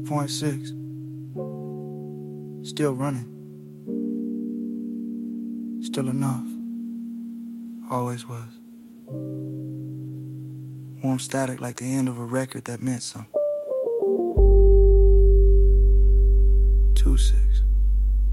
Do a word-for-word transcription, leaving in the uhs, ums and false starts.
point six. Still running. Still enough. Always was. Warm static like the end of a record that meant something. Two six.